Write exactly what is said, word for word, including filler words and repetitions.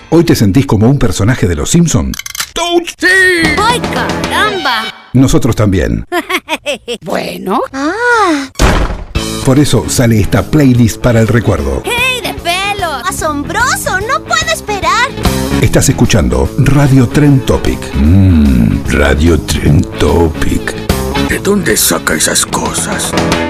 ¿Hoy te sentís como un personaje de Los Simpson? ¡Touch! ¡Sí! ¡Ay, caramba! Nosotros también. Bueno. Ah. Por eso sale esta playlist para el recuerdo. ¡Hey, de pelo! ¡Asombroso! ¡No puedo esperar! Estás escuchando Radio Trend Topic. Mmm, Radio Trend Topic. ¿De dónde saca esas cosas?